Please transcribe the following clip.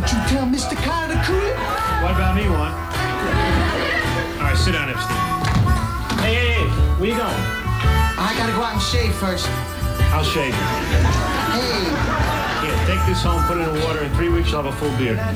Don't you tell Mr. Carter to cool it. What about me, Juan? All right, sit down, Epstein. Hey, where you going? I gotta go out and shave first. I'll shave you. Hey. Here, take this home, put it in water. In 3 weeks, you'll have a full beard.